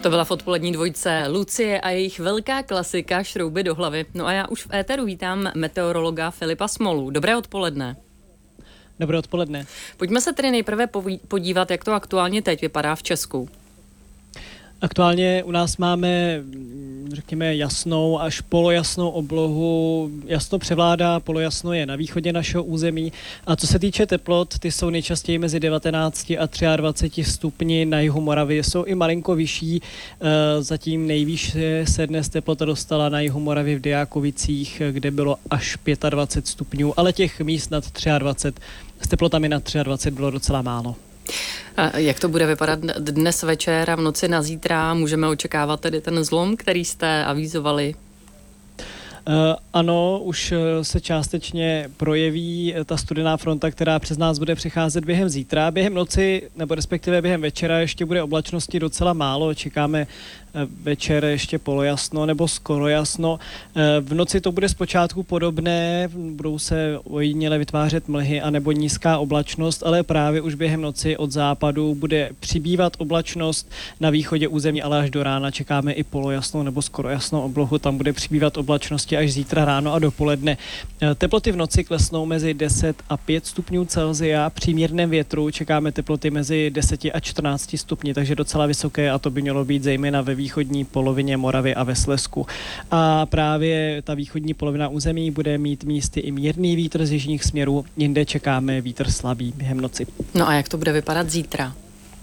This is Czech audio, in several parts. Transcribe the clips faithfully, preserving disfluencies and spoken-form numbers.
To byla v odpolední dvojce Lucie a jejich velká klasika Šrouby do hlavy. No a já už v éteru vítám meteorologa Filipa Smolu. Dobré odpoledne. Dobré odpoledne. Pojďme se tedy nejprve podívat, jak to aktuálně teď vypadá v Česku. Aktuálně u nás máme, řekněme, jasnou až polojasnou oblohu. Jasno převládá, polojasno je na východě našeho území. A co se týče teplot, ty jsou nejčastěji mezi devatenácti a dvaceti třemi stupni. Na jihu Moravy jsou i malinko vyšší. Zatím nejvýš se dnes teplota dostala na jihu Moravy v Dyákovicích, kde bylo až dvacet pět stupňů, ale těch míst nad dvacet tři s teplotami nad dvacet tři bylo docela málo. A jak to bude vypadat dnes večer a v noci na zítra? Můžeme očekávat tedy ten zlom, který jste avizovali? Uh, ano, už se částečně projeví ta studená fronta, která přes nás bude přicházet během zítra. Během noci, nebo respektive během večera ještě bude oblačnosti docela málo. Čekáme večer ještě polojasno nebo skoro jasno. V noci to bude zpočátku podobné, budou se ojediněle vytvářet mlhy anebo nízká oblačnost, ale právě už během noci od západu bude přibývat oblačnost. Na východě území, ale až do rána čekáme i polojasnou nebo skoro jasnou oblohu, tam bude přibývat oblačnosti až zítra ráno a dopoledne. Teploty v noci klesnou mezi deset a pět stupňů Celsia, při mírném větru čekáme teploty mezi deseti a čtrnácti stupni, takže docela vysoké a to by mělo být zejména ve východní polovině Moravy a ve Slezsku. A právě ta východní polovina území bude mít místy i mírný vítr z jižních směrů, jinde čekáme vítr slabý během noci. No a jak to bude vypadat zítra?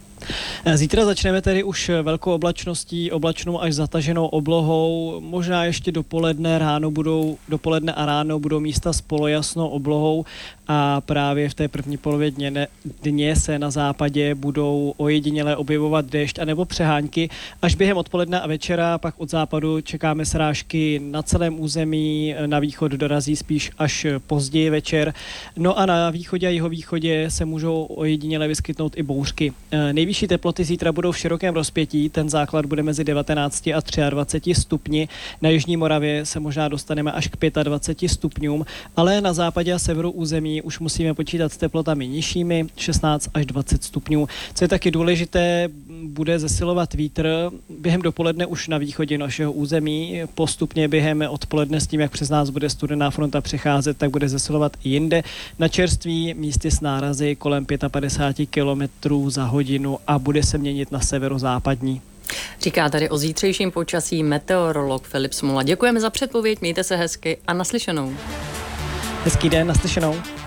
Zítra začneme tedy už velkou oblačností, oblačnou až zataženou oblohou, možná ještě dopoledne, ráno budou, dopoledne a ráno budou místa s polojasnou oblohou a právě v té první polově dně, dně se na západě budou ojediněle objevovat déšť anebo přehánky. Až během odpoledne a večera pak od západu čekáme srážky na celém území, na východ dorazí spíš až později večer. No a na východě a jihovýchodě se můžou ojediněle vyskytnout i bouřky. Nejvyšší teploty zítra budou v širokém rozpětí, ten základ bude mezi devatenácti a dvaceti třemi stupni. Na jižní Moravě se možná dostaneme až k dvaceti pěti stupňům, ale na západě a severu území už musíme počítat s teplotami nižšími, šestnáct až dvacet stupňů. Co je taky důležité, bude zesilovat vítr během dopoledne už na východě našeho území, postupně během odpoledne s tím, jak přes nás bude studená fronta přecházet, tak bude zesilovat i jinde. Na čerství místy s nárazy kolem padesát pět kilometrů za hodinu a bude se měnit na severozápadní. Říká tady o zítřejším počasí meteorolog Filip Smola. Děkujeme za předpověď, mějte se hezky a naslyšenou. Hezký den, naslyšenou.